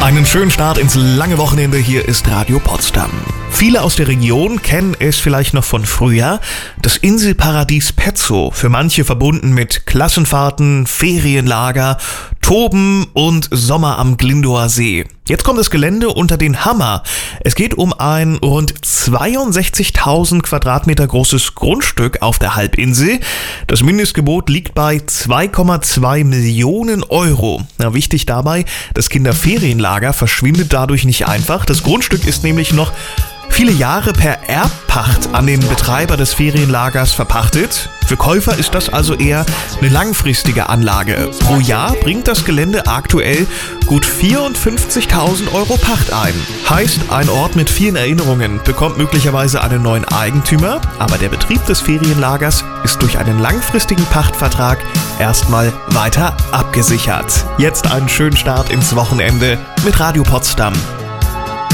Einen schönen Start ins lange Wochenende, hier ist Radio Potsdam. Viele aus der Region kennen es vielleicht noch von früher, das Inselparadies Petzow, für manche verbunden mit Klassenfahrten, Ferienlager, Toben und Sommer am Glindower See. Jetzt kommt das Gelände unter den Hammer. Es geht um ein rund 62.000 Quadratmeter großes Grundstück auf der Halbinsel. Das Mindestgebot liegt bei 2,2 Millionen Euro. Wichtig dabei, das Kinderferienlager verschwindet dadurch nicht einfach. Das Grundstück ist nämlich noch viele Jahre per Erbpacht an den Betreiber des Ferienlagers verpachtet. Für Käufer ist das also eher eine langfristige Anlage. Pro Jahr bringt das Gelände aktuell gut 54.000 Euro Pacht ein. Heißt, ein Ort mit vielen Erinnerungen bekommt möglicherweise einen neuen Eigentümer, aber der Betrieb des Ferienlagers ist durch einen langfristigen Pachtvertrag erstmal weiter abgesichert. Jetzt einen schönen Start ins Wochenende mit Radio Potsdam.